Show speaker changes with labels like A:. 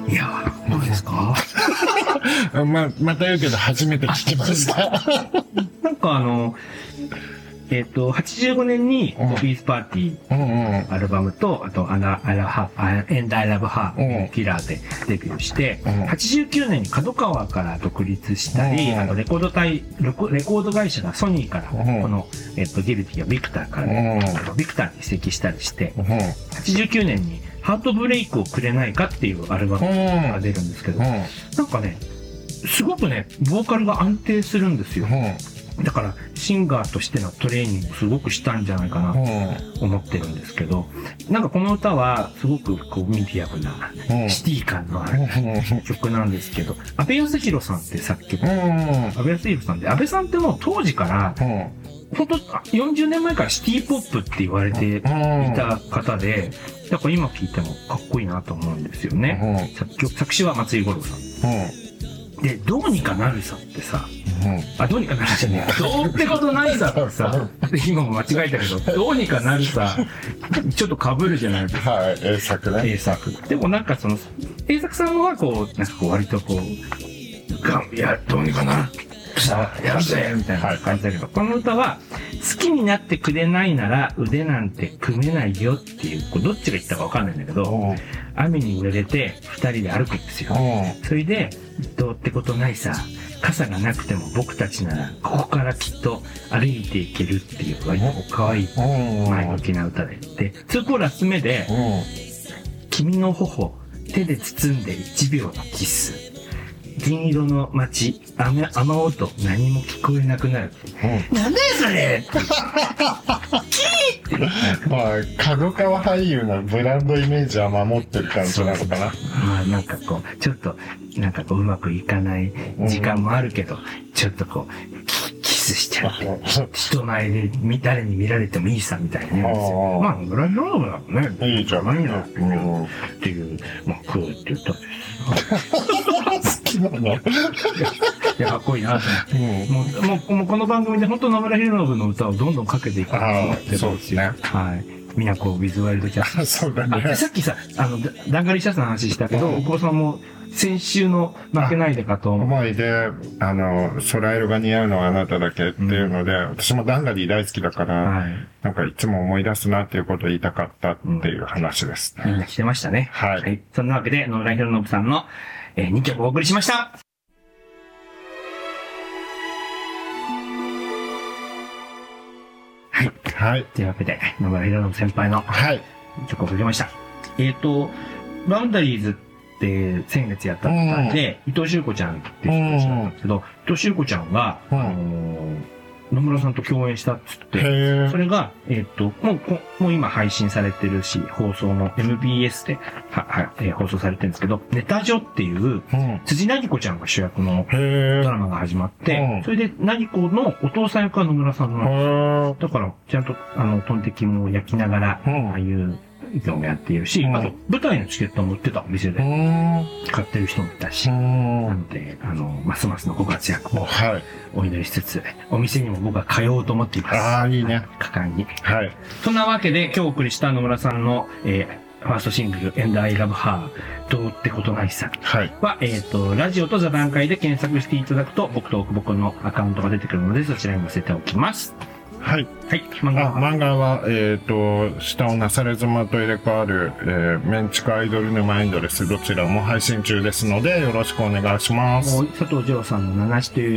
A: いやー、どうですか？
B: また言うけど初めて聞きました。
A: なんか85年にオフィスパーティーアルバムと、あとエンドアイラブハーキラーでデビューして、89年に角川から独立したり、あとレコード会社がソニーから、この、ギルティやビクターから、ビクターに移籍したりして、89年にハートブレイクをくれないかっていうアルバムが出るんですけど、なんかね、すごくね、ボーカルが安定するんですよ。だからシンガーとしてのトレーニングすごくしたんじゃないかなと思ってるんですけど、なんかこの歌はすごくこうミディアムなシティ感のある曲なんですけど、安倍康弘さんって作曲、安倍康弘さんで、安倍さんってもう当時から本当40年前からシティポップって言われていた方で、だから今聴いてもかっこいいなと思うんですよね。作詞は松井五郎さんで、どうにかなるさってさ、どうにかなるじゃねえか。どうってことないさってさ、今も間違えたけど、どうにかなるさ、ちょっと被るじゃないですか。
B: はい、A 作ね。
A: A 作。でもなんかその、A 作さんはこう、なんかこう割とこう、いや、どうにかなるさ、やるぜみたいな感じだけど、この歌は、好きになってくれないなら腕なんて組めないよっていう、これどっちが言ったかわかんないんだけど、雨に濡れて二人で歩くんですよ。それで、どうってことないさ、傘がなくても僕たちならここからきっと歩いていけるっていう割と可愛い前向きな歌で。で、2コーラス目で、君の頬、手で包んで1秒のキス。銀色の街、雨音、何も聞こえなくなる。なんだよそれキーって。
B: まあ、角川俳優のブランドイメージは守ってる感じなのかな。
A: まあなんかこう、ちょっと、なんかこううまくいかない時間もあるけど、ちょっとこう、キスしちゃって、人前で誰に見られてもいいさみたいな言うんですよ。まあ、ブランドイメージだもんね。
B: いいじゃん。
A: 何やってみようっていう、まあ、クーって言ったんです。
B: 好きなの。い
A: や、かっこいいなと思って。もうこの番組で本当野村弘信の歌をどんどんかけていくと思って
B: そうですね。
A: はい。みなこウィズワイルドキャスト。
B: そうだね。
A: さっきさ、ダンガリシャツの話したけど、大久保さんも先週の負けないでかと
B: 思いで、空色が似合うのはあなただけっていうので、私もダンガリー大好きだから、なんかいつも思い出すなっていうことを言いたかったっていう話です。
A: みんなしてましたね。
B: はい。
A: そんなわけで、野村弘信さんの2曲お送りしました。はい。
B: はい。
A: というわけで、野村弘信先輩の曲をかけました。バウンダリーズって先月やったんで、伊藤修子ちゃんっていう人たちなんですけど、伊藤修子ちゃんが、野村さんと共演したっつって、それが、もう今配信されてるし、放送の MBS で放送されてるんですけど、ネタジョっていう、辻なぎこちゃんが主役のドラマが始まって、それでなぎこのお父さん役は野村さんの、だから、ちゃんと、トンテキも焼きながら、ああいう業もやっているし、あと、舞台のチケットも売ってたお店で、買ってる人もいたし、なので、ますますのご活躍をお祈りしつつ、お店にも僕は通おうと思っています。
B: ああ、いいね。
A: 果敢に。
B: はい。
A: そんなわけで、今日お送りした野村さんの、ファーストシングル、And I Love Her、どうってことないさ。は、ラジオと座談会で検索していただくと、僕と奥僕のアカウントが出てくるので、そちらに載せておきます。
B: はい。
A: はい。
B: 漫画は、下をなされ妻と入れ替わる、メンチカアイドル沼エンドレス、どちらも配信中ですので、よろしくお願いします。
A: 佐藤二郎さんの七七という